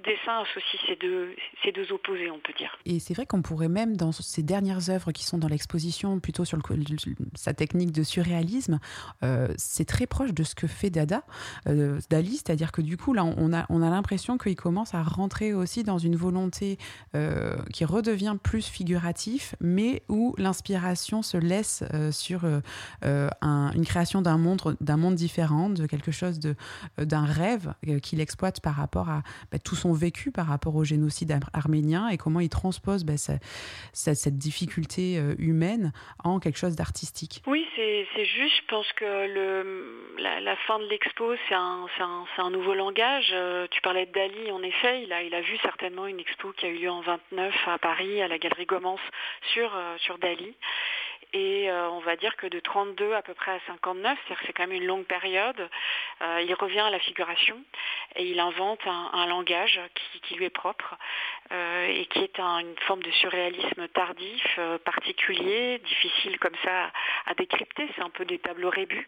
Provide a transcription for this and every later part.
dessin associe ces deux opposés, on peut dire. Et c'est vrai qu'on pourrait même, dans ces dernières œuvres qui sont dans l'exposition, plutôt sur sa technique de surréalisme, c'est très proche de ce que fait Dali, c'est-à-dire que du coup, là, on a l'impression qu'il commence à rentrer aussi dans une volonté qui redevient plus figuratif, mais où l'inspiration se laisse sur une création d'un monde différent, de quelque chose d'un rêve qu'il exploite par rapport à tout son vécu par rapport au génocide arménien et comment il transpose cette difficulté humaine en quelque chose d'artistique. Oui, c'est juste. Je pense que la fin de l'expo, c'est un nouveau langage. Tu parlais de Dali, en effet, il a vu certainement une expo qui a eu lieu en 29 à Paris, à la Galerie Gomens, sur Dali. Et on va dire que de 32 à peu près à 59, c'est-à-dire que c'est quand même une longue période, il revient à la figuration et il invente un langage qui lui est propre et qui est une forme de surréalisme tardif, particulier, difficile comme ça à décrypter. C'est un peu des tableaux rébus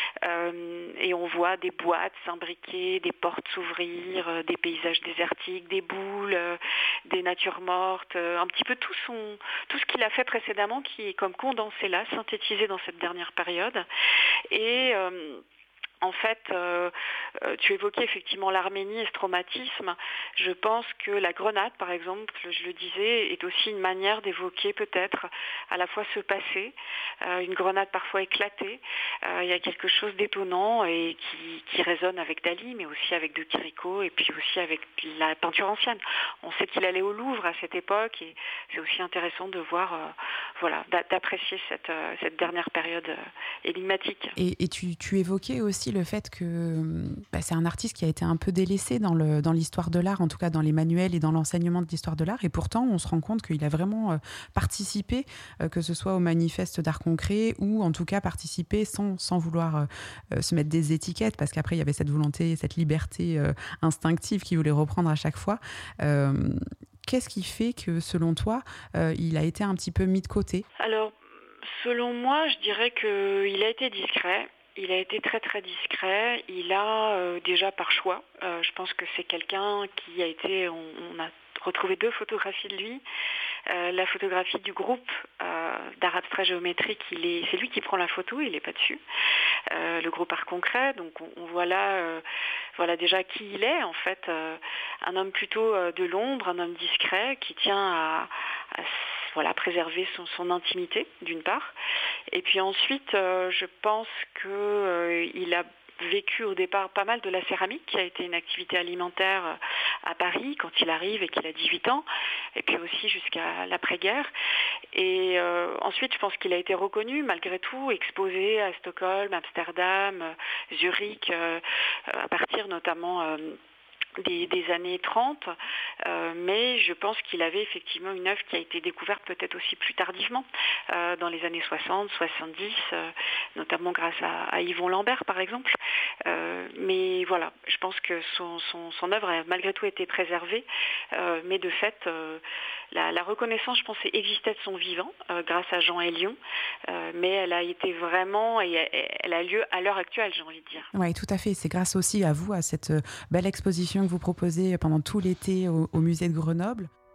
et on voit des boîtes s'imbriquer, des portes s'ouvrir, des paysages désertiques, des boules, des natures mortes, un petit peu tout ce qu'il a fait précédemment qui est comme condensé là, synthétisé dans cette dernière période. Et en fait, tu évoquais effectivement l'Arménie et ce traumatisme. Je pense que la grenade, par exemple, je le disais, est aussi une manière d'évoquer peut-être à la fois ce passé, une grenade parfois éclatée. Il y a quelque chose d'étonnant et qui résonne avec Dali, mais aussi avec De Chirico et puis aussi avec la peinture ancienne. On sait qu'il allait au Louvre à cette époque et c'est aussi intéressant de voir, d'apprécier cette dernière période énigmatique. Et tu évoquais aussi le fait que c'est un artiste qui a été un peu délaissé dans l'histoire de l'art, en tout cas dans les manuels et dans l'enseignement de l'histoire de l'art. Et pourtant, on se rend compte qu'il a vraiment participé, que ce soit au manifeste d'art concret ou en tout cas participé sans vouloir se mettre des étiquettes, parce qu'après, il y avait cette volonté, cette liberté instinctive qu'il voulait reprendre à chaque fois. Qu'est-ce qui fait que, selon toi, il a été un petit peu mis de côté ? Alors, selon moi, je dirais qu'il a été discret. Il a été très très discret. Il a déjà par choix. Je pense que c'est quelqu'un qui a été. On a retrouvé 2 photographies de lui. La photographie du groupe d'art abstrait géométrique, c'est lui qui prend la photo, il n'est pas dessus. Le groupe Art Concret, donc on voit là, voilà déjà qui il est en fait, un homme plutôt de l'ombre, un homme discret qui tient à préserver son intimité d'une part, et puis ensuite je pense que il a vécu au départ pas mal de la céramique, qui a été une activité alimentaire à Paris quand il arrive et qu'il a 18 ans, et puis aussi jusqu'à l'après-guerre. Et ensuite, je pense qu'il a été reconnu, malgré tout, exposé à Stockholm, Amsterdam, Zurich, à partir notamment des années 30, mais je pense qu'il avait effectivement une œuvre qui a été découverte peut-être aussi plus tardivement, dans les années 60, 70, notamment grâce à Yvon Lambert par exemple. Mais voilà, je pense que son œuvre a malgré tout été préservée, mais de fait, la reconnaissance, je pense, existait de son vivant, grâce à Jean Hélion, mais elle a été vraiment, et elle a lieu à l'heure actuelle, j'ai envie de dire. Oui, tout à fait. C'est grâce aussi à vous, à cette belle exposition que vous proposez pendant tout l'été au musée de Grenoble.